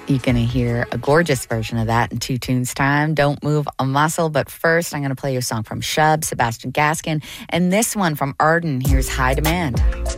You're going to hear a gorgeous version of that in 2 tunes time. Don't move a muscle. But first, I'm going to play you a song from Shub, Sebastian Gaskin, and this one from Arden. Here's High Demand.